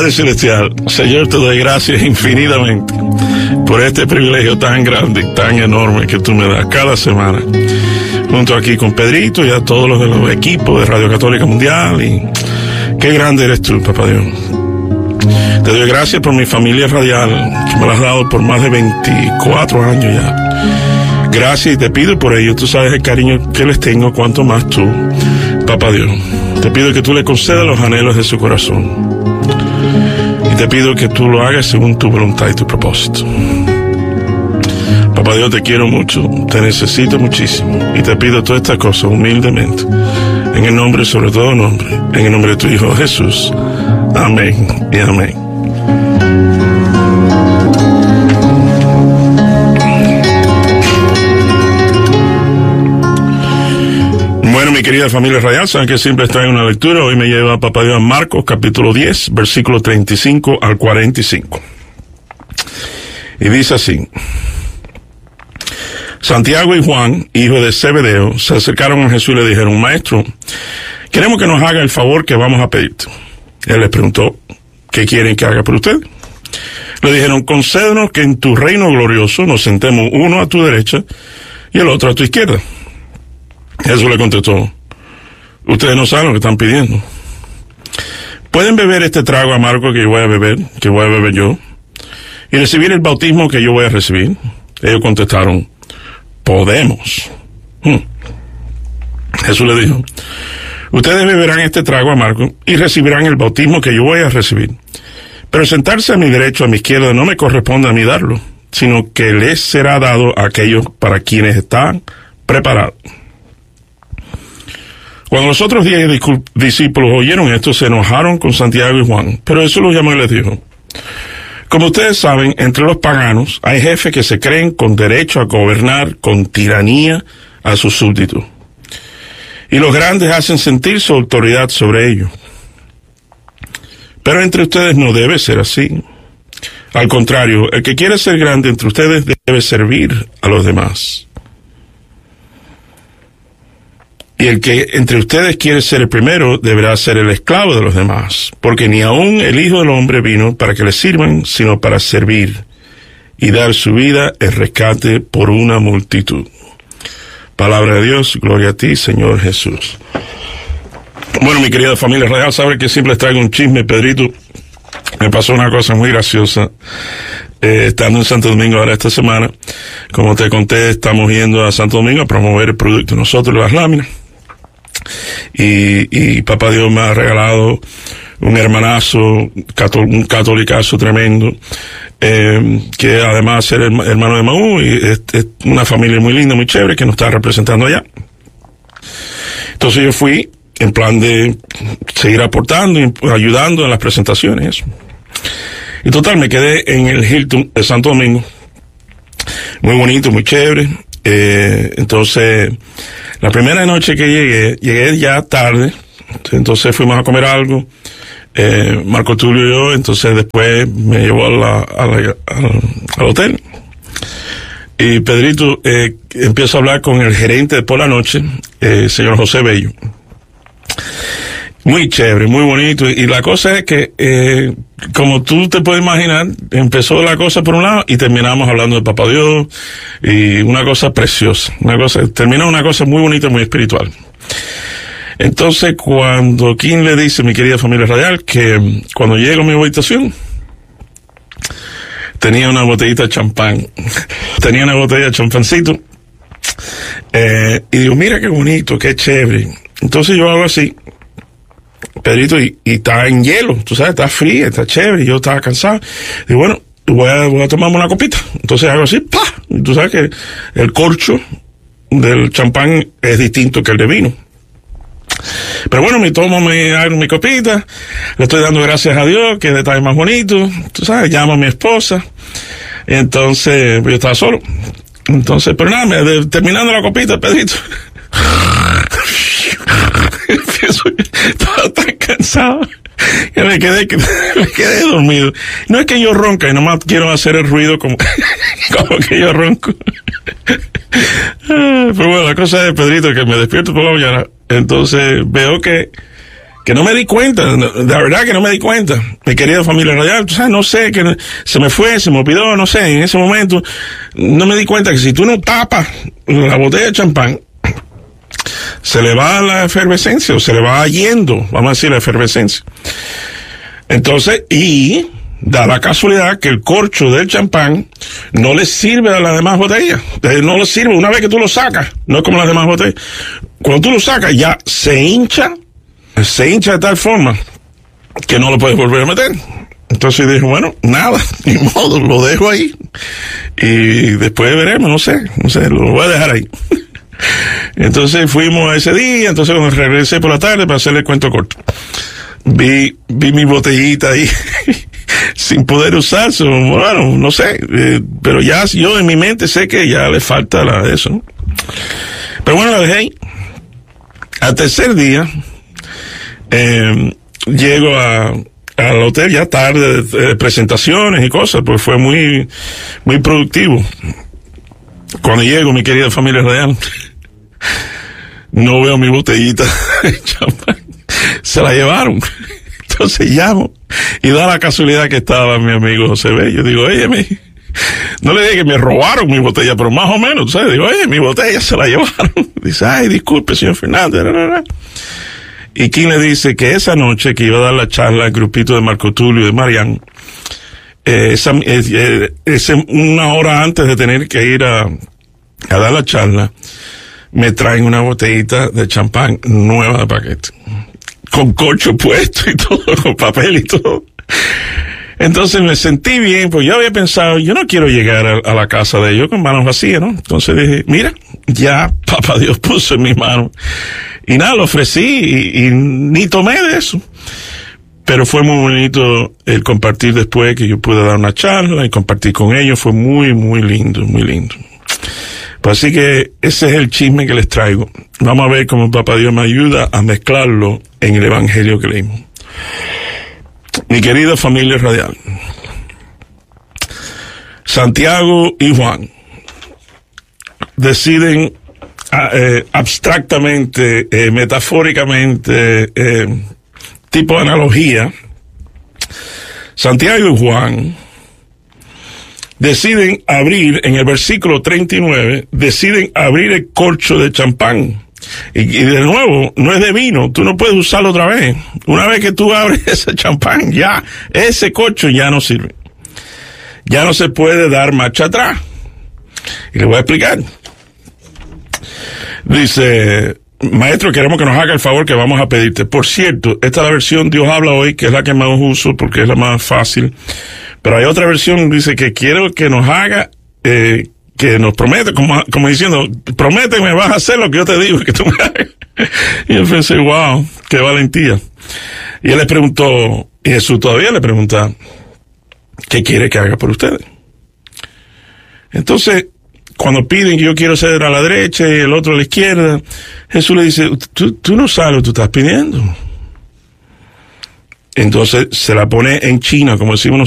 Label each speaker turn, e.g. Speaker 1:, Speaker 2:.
Speaker 1: Padre Celestial, Señor, te doy gracias infinitamente por este privilegio tan grande, tan enorme que tú me das cada semana, junto aquí con Pedrito y a todos los de los equipos de Radio Católica Mundial. Y qué grande eres tú, Papá Dios. Te doy gracias por mi familia radial, que me la has dado por más de 24 años ya. Gracias y te pido por ello. Tú sabes el cariño que les tengo, cuanto más tú, Papá Dios. Te pido que tú le concedas los anhelos de su corazón. Y te pido que tú lo hagas según tu voluntad y tu propósito. Papá Dios, te quiero mucho, te necesito muchísimo. Y te pido todas estas cosas humildemente, en el nombre, sobre todo nombre, en el nombre de tu Hijo Jesús. Amén y amén. Bueno, mi querida familia radial, saben que siempre trae una lectura. Hoy me lleva Papá Dios a Marcos, capítulo 10, versículo 35 al 45. Y dice así: Santiago y Juan, hijos de Zebedeo, se acercaron a Jesús y le dijeron: Maestro, queremos que nos haga el favor que vamos a pedirte. Él les preguntó: ¿qué quieren que haga por ustedes? Le dijeron: concédenos que en tu reino glorioso nos sentemos uno a tu derecha y el otro a tu izquierda. Jesús le contestó: ustedes no saben lo que están pidiendo. ¿Pueden beber este trago amargo que voy a beber yo, y recibir el bautismo que yo voy a recibir? Ellos contestaron: podemos. Jesús le dijo: ustedes beberán este trago amargo y recibirán el bautismo que yo voy a recibir. Pero sentarse a mi derecha o a mi izquierda no me corresponde a mí darlo, sino que les será dado a aquellos para quienes están preparados. Cuando los otros 10 discípulos oyeron esto, se enojaron con Santiago y Juan. Pero Jesús los llamó y les dijo: como ustedes saben, entre los paganos hay jefes que se creen con derecho a gobernar con tiranía a sus súbditos. Y los grandes hacen sentir su autoridad sobre ellos. Pero entre ustedes no debe ser así. Al contrario, el que quiere ser grande entre ustedes debe servir a los demás. Y el que entre ustedes quiere ser el primero deberá ser el esclavo de los demás, porque ni aun el Hijo del Hombre vino para que le sirvan, sino para servir y dar su vida en rescate por una multitud. Palabra de Dios, gloria a ti, Señor Jesús. Bueno, mi querida familia radial, sabe que siempre les traigo un chisme. Pedrito, me pasó una cosa muy graciosa. Estando en Santo Domingo ahora esta semana, como te conté, estamos yendo a Santo Domingo a promover el producto de nosotros, las láminas. Y Papá Dios me ha regalado un hermanazo, un catolicazo tremendo, que además de ser hermano de Maú, y es una familia muy linda, muy chévere, que nos está representando allá. Entonces yo fui en plan de seguir aportando y ayudando en las presentaciones. Y total, me quedé en el Hilton de Santo Domingo. Muy bonito, muy chévere. Entonces, la primera noche que llegué ya tarde. Entonces fuimos a comer algo. Marco Tulio y yo. Entonces después me llevó al hotel. Y Pedrito, empiezo a hablar con el gerente por la noche, señor José Bello. Muy chévere, muy bonito. Y la cosa es que, como tú te puedes imaginar, empezó la cosa por un lado y terminamos hablando de Papá Dios, y una cosa preciosa. Terminó una cosa muy bonita, muy espiritual. Entonces, cuando Kim le dice, mi querida familia radial, que cuando llego a mi habitación, tenía una botellita de champán. Tenía una botella de champancito. Y digo, mira qué bonito, qué chévere. Entonces yo hago así, Pedrito, y está en hielo, tú sabes, está fría, está chévere, y yo estaba cansado. Digo, bueno, voy a tomarme una copita. Entonces hago así, ¡pah! Y tú sabes que el corcho del champán es distinto que el de vino. Pero bueno, me tomo mi copita, le estoy dando gracias a Dios, que detalle más bonito, tú sabes, llamo a mi esposa, y entonces yo estaba solo. Entonces, pero nada, terminando la copita, Pedrito, estaba tan cansado que me quedé dormido. No es que yo ronca, y nomás quiero hacer el ruido como que yo ronco. Pero bueno, la cosa es, Pedrito, que me despierto por la mañana, entonces veo que que no me di cuenta, de verdad que no me di cuenta, mi querida familia radial, ¿sabes? No sé, que se me olvidó, no sé, en ese momento, no me di cuenta que si tú no tapas la botella de champán, se le va la efervescencia, o se le va yendo, vamos a decir, la efervescencia. Entonces, y da la casualidad que el corcho del champán no le sirve a las demás botellas. No le sirve una vez que tú lo sacas, no es como las demás botellas. Cuando tú lo sacas, ya se hincha de tal forma que no lo puedes volver a meter. Entonces dije, bueno, nada, ni modo, lo dejo ahí. Y después veremos, no sé, lo voy a dejar ahí. Entonces fuimos ese día, entonces cuando regresé por la tarde para hacerle el cuento corto, vi mi botellita ahí sin poder usarse, bueno, no sé, pero ya yo en mi mente sé que ya le falta eso, ¿no? Pero bueno, la dejé ahí. Al tercer día, llego al hotel ya tarde, de presentaciones y cosas, pues fue muy, muy productivo. Cuando llego, mi querida familia real, no veo mi botellita de champán. Se la llevaron. Entonces llamo y da la casualidad que estaba mi amigo José Bello. Digo, oye, no le dije que me robaron mi botella, pero más o menos, ¿sabes? Digo, oye, mi botella se la llevaron. Dice, ay, disculpe, señor Fernández. Y King le dice que esa noche que iba a dar la charla al grupito de Marco Tulio y de Marián, una hora antes de tener que ir a dar la charla, me traen una botellita de champán nueva de paquete, con corcho puesto y todo, con papel y todo. Entonces me sentí bien, pues yo había pensado, yo no quiero llegar a la casa de ellos con manos vacías, ¿no? Entonces dije, mira, ya papá Dios puso en mis manos. Y nada, lo ofrecí y ni tomé de eso. Pero fue muy bonito el compartir después, que yo pude dar una charla y compartir con ellos. Fue muy, muy lindo, muy lindo. Pues así que ese es el chisme que les traigo. Vamos a ver cómo papá Dios me ayuda a mezclarlo en el evangelio que leímos. Mi querida familia radial, Santiago y Juan deciden abstractamente, metafóricamente, tipo analogía, Santiago y Juan deciden abrir, en el versículo 39, deciden abrir el corcho de champán. Y de nuevo, no es de vino, tú no puedes usarlo otra vez. Una vez que tú abres ese champán, ya, ese corcho ya no sirve. Ya no se puede dar marcha atrás. Y le voy a explicar. Dice, maestro, queremos que nos haga el favor que vamos a pedirte. Por cierto, esta es la versión Dios habla hoy, que es la que más uso porque es la más fácil. Pero hay otra versión, dice que quiero que nos haga, que nos promete, como diciendo, prométeme, vas a hacer lo que yo te digo que tú me hagas. Y yo pensé, wow, qué valentía. Y él le preguntó, y Jesús todavía le pregunta, ¿qué quiere que haga por ustedes? Entonces, cuando piden que yo quiero ser a la derecha y el otro a la izquierda, Jesús le dice, tú no sabes lo que tú estás pidiendo. Entonces se la pone en China, como decimos nosotros.